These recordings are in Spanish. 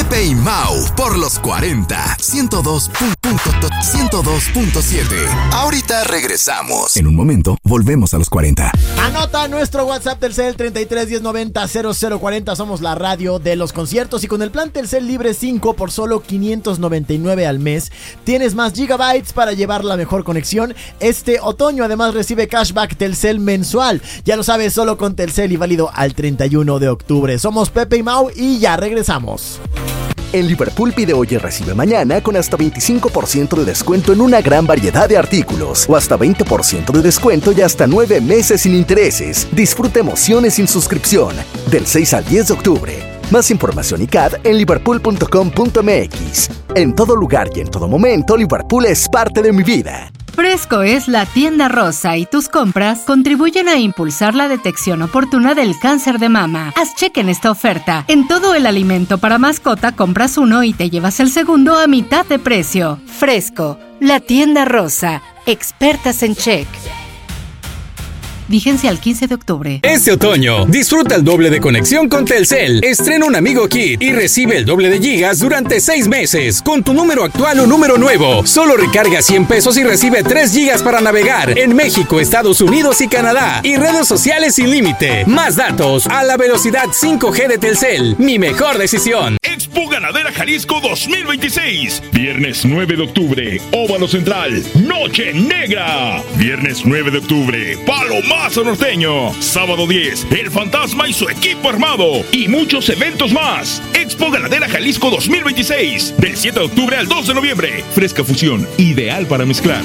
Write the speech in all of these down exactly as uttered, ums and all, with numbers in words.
Pepe y Mau por los cuarenta, ciento dos punto siete. Ahorita regresamos. En un momento, volvemos a los cuarenta. Anota nuestro WhatsApp Telcel treinta y tres diez noventa cero cero cuarenta. Somos la radio de los conciertos y con el plan Telcel Libre cinco por solo quinientos noventa y nueve al mes tienes más gigabytes para llevar la mejor conexión este otoño. Además recibe cashback Telcel mensual. Ya lo sabes, solo con Telcel y válido al treinta y uno de octubre. Somos Pepe y Mau y ya regresamos. En Liverpool pide hoy y recibe mañana con hasta veinticinco por ciento de descuento en una gran variedad de artículos o hasta veinte por ciento de descuento y hasta nueve meses sin intereses. Disfruta emociones sin suscripción del seis al diez de octubre. Más información y C A D en liverpool punto com punto m x. En todo lugar y en todo momento, Liverpool es parte de mi vida. Fresco es la tienda rosa y tus compras contribuyen a impulsar la detección oportuna del cáncer de mama. Haz cheque en esta oferta. En todo el alimento para mascota compras uno y te llevas el segundo a mitad de precio. Fresco, la tienda rosa. Expertas en check. Vigencia al quince de octubre. Este otoño, disfruta el doble de conexión con Telcel. Estrena un Amigo Kit y recibe el doble de gigas durante seis meses con tu número actual o número nuevo. Solo recarga cien pesos y recibe tres gigas para navegar en México, Estados Unidos y Canadá. Y redes sociales sin límite. Más datos a la velocidad cinco G de Telcel. Mi mejor decisión. Expo Ganadera Jalisco dos mil veintiséis. Viernes nueve de octubre, Óvalo Central, Noche Negra. Viernes nueve de octubre, Palomazo Norteño. Sábado diez, El Fantasma y su equipo armado. Y muchos eventos más. Expo Ganadera Jalisco dos mil veintiséis. Del siete de octubre al dos de noviembre. Fresca fusión, ideal para mezclar.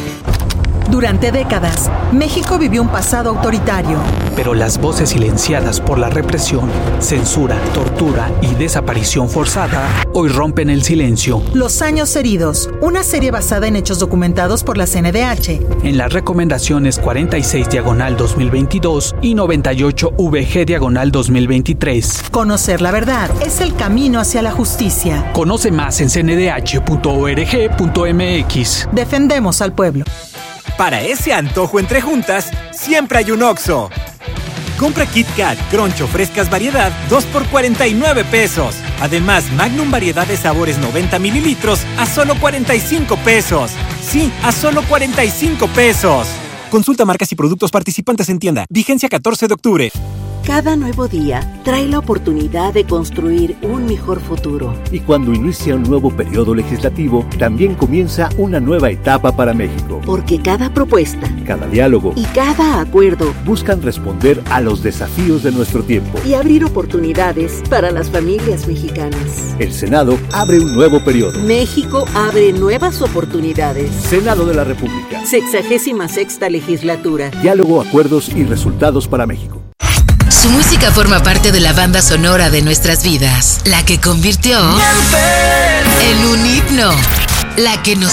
Durante décadas, México vivió un pasado autoritario. Pero las voces silenciadas por la represión, censura, tortura y desaparición forzada hoy rompen el silencio. Los años heridos, una serie basada en hechos documentados por la C N D H. En las recomendaciones cuarenta y seis diagonal dos mil veintidós y noventa y ocho V G diagonal dos mil veintitrés. Conocer la verdad es el camino hacia la justicia. Conoce más en c n d h punto org punto m x. Defendemos al pueblo. Para ese antojo entre juntas, siempre hay un Oxxo. Compra Kit Kat, Crunch o frescas variedad, dos por cuarenta y nueve pesos. Además, Magnum variedad de sabores noventa mililitros a solo cuarenta y cinco pesos. Sí, a solo cuarenta y cinco pesos. Consulta marcas y productos participantes en tienda. Vigencia catorce de octubre. Cada nuevo día trae la oportunidad de construir un mejor futuro. Y cuando inicia un nuevo periodo legislativo, también comienza una nueva etapa para México. Porque cada propuesta, cada diálogo y cada acuerdo buscan responder a los desafíos de nuestro tiempo y abrir oportunidades para las familias mexicanas. El Senado abre un nuevo periodo. México abre nuevas oportunidades. Senado de la República. Sexagésima sexta legislatura. Diálogo, acuerdos y resultados para México. Su música forma parte de la banda sonora de nuestras vidas, la que convirtió en un himno, la que nos